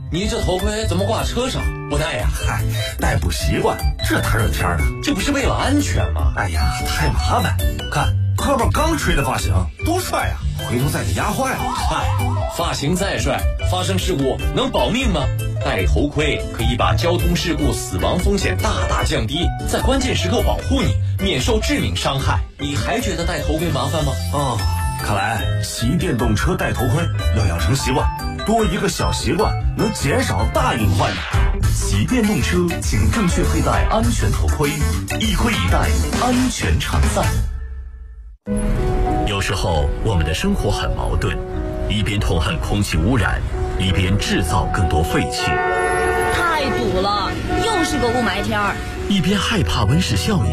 你这头盔怎么挂车上不戴呀？ 嗨，戴不习惯，这大热天的， 这不是为了安全吗？ 哎呀，太麻烦！看哥们刚吹的发型，多帅啊！回头再给压坏了。 嗨，发型再帅，发生事故能保命吗？戴头盔可以把交通事故死亡风险大大降低，在关键时刻保护你，免受致命伤害。你还觉得戴头盔麻烦吗？ 哦，看来骑电动车戴头盔要养成习惯，多一个小习惯能减少大隐患的。 骑电动车请正确佩戴安全头盔，一盔一戴，安全常在。有时候我们的生活很矛盾，一边痛恨空气污染，一边制造更多废气。 太堵了，又是个雾霾天儿。 一边害怕温室效应，